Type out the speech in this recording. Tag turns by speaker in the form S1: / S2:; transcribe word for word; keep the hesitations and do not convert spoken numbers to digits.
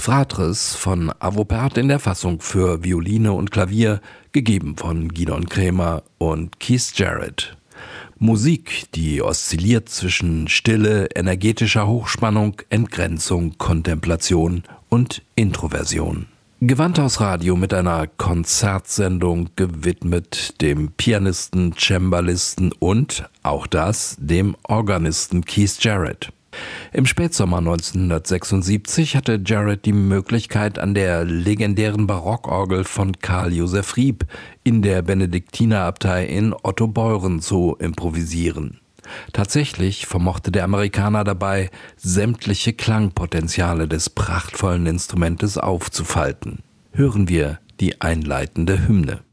S1: Fratres von Avopert in der Fassung für Violine und Klavier, gegeben von Gidon Kremer und Keith Jarrett. Musik, die oszilliert zwischen Stille, energetischer Hochspannung, Entgrenzung, Kontemplation und Introversion. Gewandhaus-Radio mit einer Konzertsendung gewidmet dem Pianisten, Cembalisten und, auch das, dem Organisten Keith Jarrett. Im Spätsommer neunzehnhundertsechsundsiebzig hatte Jarrett die Möglichkeit, an der legendären Barockorgel von Karl Joseph Riep in der Benediktinerabtei in Ottobeuren zu improvisieren. Tatsächlich vermochte der Amerikaner dabei, sämtliche Klangpotenziale des prachtvollen Instrumentes aufzufalten. Hören wir die einleitende Hymne.